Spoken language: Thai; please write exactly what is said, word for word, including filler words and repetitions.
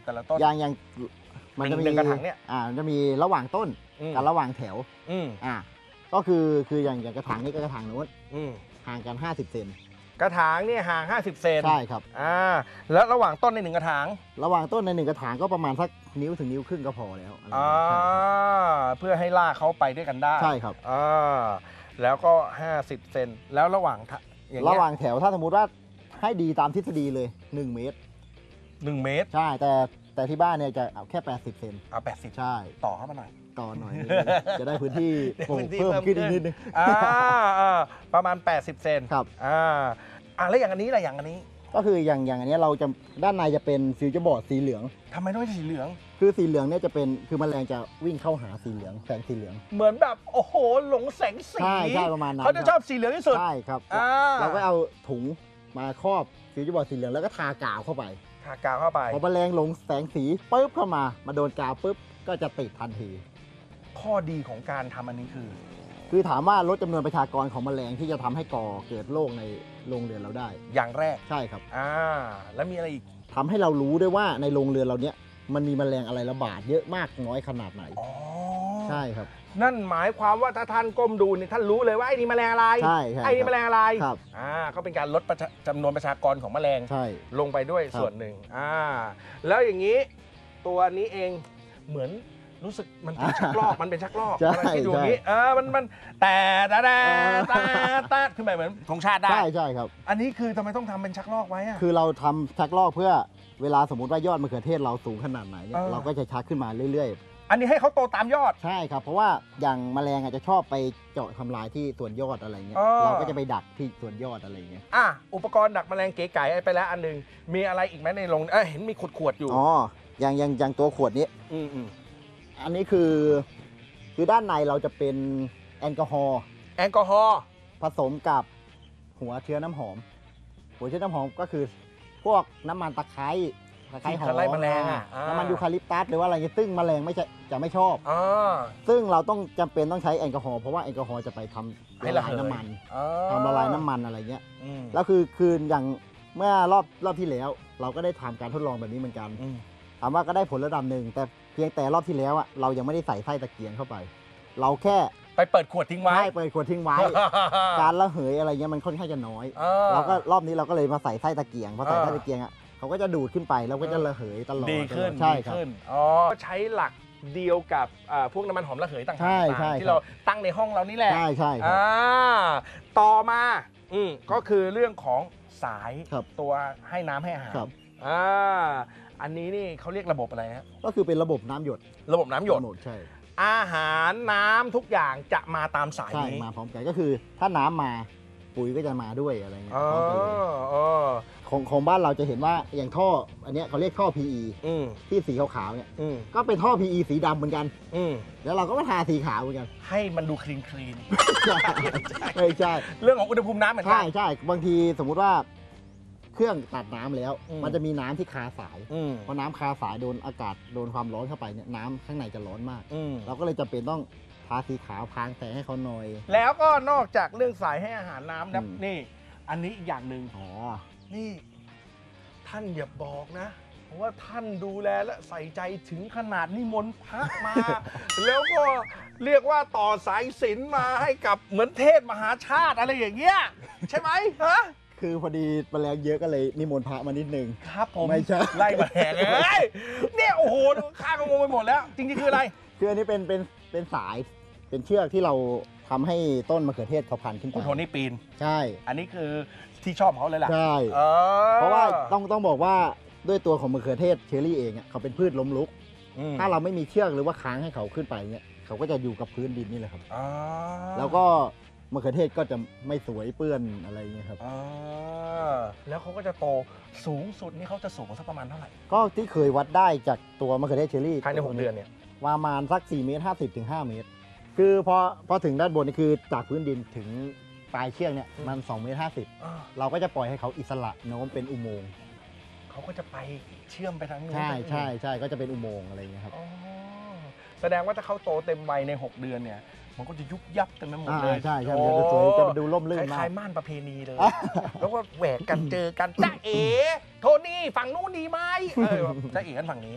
แต่ละต้นอย่างอย่างมันจะมีหนึ่งกระถางเนี่ยอ่ามันจะมีระหว่างต้นกับระหว่างแถวอ่าก็คือคืออย่างอย่างกระถางนี้กับกระถางนู้นห่างกันห้าสิบเซนกระถางเนี่ยห่างห้าสิบเซนใช่ครับอ่าแล้วระหว่างต้นในหนึ่งกระถางระหว่างต้นในหนึ่งกระถางก็ประมาณสักนิ้วถึงนิ้วครึ่งก็พอแล้วอ่าเพื่อให้รากเขาไปด้วยกันได้ใช่ครับอ่าแล้วก็ห้าสิบเซนแล้วระหว่างอย่างระหว่างแถวถ้าสมมุติว่าให้ดีตามทฤษฎีเลยหนึ่งเมตรหนึ่งเมตรใช่แต่แต่ที่บ้านเนี่ยจะเอาแค่แปดสิบเซนเอาแปดสิบใช่ต่อเข้ามาหน่อยต่อหน่อยจะได้พื้นที่เพิ่มขึ้นอีกนิดนึงอ่าประมาณแปดสิบเซนครับอ่าอ่าแล้วอย่างอันนี้อะไรอย่างอันนี้ก็คืออย่างอย่างอันนี้เราจะด้านในจะเป็นฟิวเจอร์บอร์ดสีเหลืองทำไมต้องเป็นสีเหลืองคือสีเหลืองเนี่ยจะเป็นคือแมลงจะวิ่งเข้าหาสีเหลืองแสงสีเหลืองเหมือนแบบโอ้โหหลงแสงสีใช่ใช่ประมาณนั้นเขาจะชอบสีเหลืองที่สุดใช่ครับเราก็เอาถุงมาครอบฟิวเจอร์บอร์ดสีเหลืองแล้วก็ทากาวเข้าไปทากาวเข้าไปพอแมลงหลงแสงสีปุ๊บเข้ามามาโดนกาวปุ๊บก็จะติดทันทีข้อดีของการทำอันนี้คือคือถามว่าลดจำนวนประชากรของแมลงที่จะทำให้ก่อเกิดโรคในโรงเรือนเราได้อย่างแรกใช่ครับอ่าแล้วมีอะไรอีกทำให้เรารู้ด้วยว่าในโรงเรือนเราเนี้ยมันมีแมลงอะไรระบาดเยอะมากน้อยขนาดไหนอ๋อใช่ครับนั่นหมายความว่าถ้าท่านก้มดูนี่ท่านรู้เลยว่าไอ้นี่แมลงอะไรใช่ใช่ไอ้นี่แมลงอะไรครับอ่าก็เป็นการลดจำนวนประชากรของแมลงใช่ลงไปด้วยส่วนหนึ่งอ่าแล้วอย่างนี้ตัวนี้เองเหมือนรู้สึกมันเป็นชักลอกมันเป็นชักลอกอะไรที่ดูนี้เออมันมันแต่แต่แต่แต่แต่ขึ้นไปเหมือนธงชาติได้ใช่ใช่ครับอันนี้คือทำไมต้องทำเป็นชักลอกไว้อะคือเราทำชักลอกเพื่อเวลาสมมติว่ายอดมะเขือเทศเราสูงขนาดไหนเนี่ยเราก็จะชักขึ้นมาเรื่อยๆอันนี้ให้เขาโตตามยอดใช่ครับเพราะว่าอย่างแมลงอาจจะชอบไปเจาะทำลายที่ส่วนยอดอะไรเงี้ยเราก็จะไปดักที่ส่วนยอดอะไรเงี้ยอ่ะอุปกรณ์ดักแมลงเก๋ไก่ไปแล้วอันนึงมีอะไรอีกไหมในโรงเออเห็นมีขวดขวดอยู่อ๋ออย่างอย่างอย่างตัวขวดนี้อืมอืมอันนี้คือคือด้านในเราจะเป็นแอลกอฮอล์แอลกอฮอล์ผสมกับหัวเชื้อน้ำหอมหัวเชื้อน้ำหอมก็คือพวกน้ำมันตะไคร้ตะไคร้หอมไล่แมลงอ่ะน้ำมันยูคาลิปตัสหรือว่าอะไรเงี้ยซึ่งแมลงไม่จะจะไม่ชอบอซึ่งเราต้องจำเป็นต้องใช้แอลกอฮอล์เพราะว่าแอลกอฮอล์จะไปทำละลายน้ำมันทำละลายน้ำมันอะไรเงี้ยแล้วคือคืออย่างเมื่อรอบรอบที่แล้ว เราก็ได้ทำการทดลองแบบนี้เหมือนกันถามว่าก็ได้ผลระดับหนึ่งแต่เพียงแต่รอบที่แล้วอ่ะเรายังไม่ได้ใส่ไส้ตะเกียงเข้าไปเราแค่ไปเปิดขวดทิ้งไว้ใช่เปิดขวดทิ้งไว้ การระเหยอะไรเงี้ยมันค่อนข้างจะน้อยเราก็รอบนี้เราก็เลยมาใส่ไส้ตะเกียงพอใส่ไส้ตะเกียงอ่ะเขาก็จะดูดขึ้นไปแล้วก็จะระเหยตลอดดีขึ้นใช่ครับอ๋อใช้หลักเดียวกับพวกน้ำมันหอมระเหยต่างๆที่เราตั้งในห้องเรานี่แหละใช่ใช่ต่อมาอืมก็คือเรื่องของสายตัวให้น้ำให้อาหารอ่าอันนี้นี่เขาเรียกระบบอะไรฮะก็คือเป็นระบบน้ำหยดระบบน้ำหยดใช่อาหารน้ำทุกอย่างจะมาตามสายนี้ใช่มาพร้อมกันก็คือถ้าน้ำมาปุ๋ยก็จะมาด้วยอะไรเงี้ยของของบ้านเราจะเห็นว่าอย่างท่ออันนี้เขาเรียกท่อ พี อี ที่สีขาวๆเนี่ยก็เป็นท่อ พี อี สีดำเหมือนกันแล้วเราก็มาทาสีขาวเหมือนกันให้มันดูคลีนคลีนไม่ใช่เรื่องของอุณหภูมิน้ำเหมือนกันใช่ใช่บางทีสมมุติว่าเครื่องตัดน้ำแล้วมันจะมีน้ำที่คาสายพอน้ำคาสายโดนอากาศโดนความร้อนเข้าไปเนี่ยน้ำข้างในจะร้อนมากเราก็เลยจำเป็นต้องทาสีขาวพรางแสงให้เขาหน่อยแล้วก็นอกจากเรื่องสายให้อาหารน้ำนะนี่อันนี้อีกอย่างหนึ่งอ๋อนี่ท่านอย่าบอกนะเพราะว่าท่านดูแลและใส่ใจถึงขนาดนิมนต์พระมา แล้วก็เรียกว่าต่อสายศีลมาให้กับเหมือนเทศมหาชาติอะไรอย่างเงี้ยใช่ไหมฮะคือพอดีแมลงเยอะก็เลยนิมนต์พระมานิดนึงครับผมไม่ใช่ไล่แมลงเลยเนี่ยโอ้โหข้าก็งงไปหมดแล้วจริงๆคืออะไรคืออันนี้เป็นเป็นเป็นสายเป็นเชือกที่เราทำให้ต้นมะเขือเทศเขาพันขึ้นไปคุณโทนี่ปีนใช่อันนี้คือที่ชอบเขาเลยแหละใช่เพราะว่าต้องต้องบอกว่าด้วยตัวของมะเขือเทศเชอรี่เองเขาเป็นพืชล้มลุกถ้าเราไม่มีเชือกหรือว่าค้างให้เขาขึ้นไปเนี่ยเขาก็จะอยู่กับพื้นดินนี่แหละครับแล้วก็มะเขือเทศก็จะไม่สวยเปื้อนอะไรเงี้ยครับแล้วเขาก็จะโตสูงสุดนี่เขาจะสูงสักประมาณเท่าไหร่ก็ที่เคยวัดได้จากตัวมะเขือเทศเชอรี่ภายในหกเดือนเนี่ยประมาณสักสี่เมตรห้าสิบถึงห้าเมตรคือพอพอถึงด้านบนนี่คือจากพื้นดินถึงปลายเชือกเนี่ยมันสองเมตรห้าสิบเราก็จะปล่อยให้เขาอิสระโน้มเป็นอุโมงค์เขาก็จะไปเชื่อมไปทางนู้นใช่ใช่ใช่ก็จะเป็นอุโมงค์อะไรเงี้ยครับแสดงว่าถ้าเขาโตเต็มวัยในหกเดือนเนี่ยมันก็จะยุบยับเต็มไปหมดเลยใช่ใช่จะสวยจะดูร่มรื่นมากคล้ายๆม่านประเพณีเลยแล้วก็แหวกกันเจอกันจ้าเอ๋โทนี่ฝั่งนู้นดีไหมจ้าเอ๋กันฝั่งนี้